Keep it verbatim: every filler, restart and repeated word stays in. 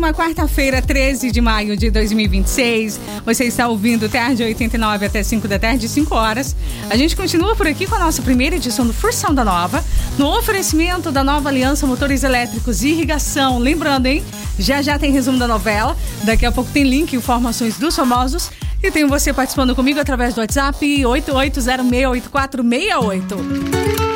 ótima quarta-feira, treze de maio de dois mil e vinte e seis. Você está ouvindo Tarde oitenta e nove até cinco da tarde, cinco horas. A gente continua por aqui com a nossa primeira edição do Fursão da Nova, no oferecimento da Nova Aliança Motores Elétricos e Irrigação. Lembrando, hein? Já já tem resumo da novela, daqui a pouco tem link e informações dos famosos. E tem você participando comigo através do WhatsApp oito oito zero seis oito quatro seis oito.